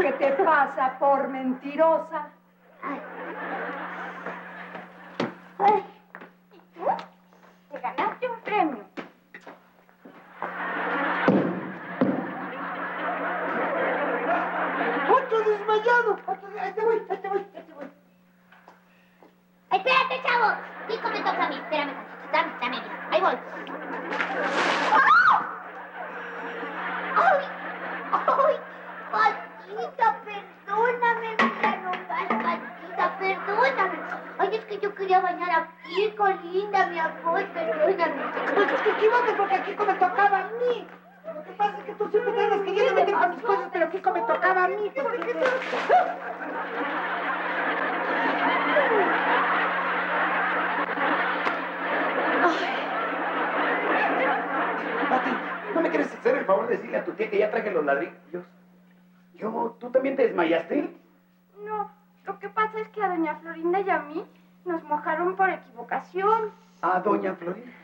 ¿Qué te pasa por mentirosa? Ay. ¿Y tú? Te ganaste un premio. ¡Otro desmayado! ¡Ahí te voy! Espérate, chavo. Pico me toca a mí. Espérame tantito. Dame. Ahí voy. ¡Ay! Patita, perdóname, mira nomás, Patita, perdóname. Ay, es que yo quería bañar a Kiko, linda, mi amor, perdóname. Pues te equivocas porque a Kiko me tocaba a mí. Lo que pasa es que tú siempre te andas queriendo meter con mis cosas, pero Kiko me tocaba a mí. Pati, ¿no me quieres hacer el favor de decirle a tu tía que ya traje los ladrillos? ¿Tú también te desmayaste? No, lo que pasa es que a doña Florinda y a mí nos mojaron por equivocación. ¿A doña Florinda?